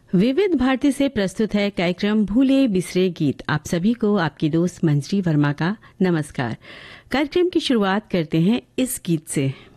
विविध भारती से प्रस्तुत है कार्यक्रम भूले बिसरे गीत। आप सभी को आपकी दोस्त मंजरी वर्मा का नमस्कार। कार्यक्रम की शुरुआत करते हैं इस गीत से।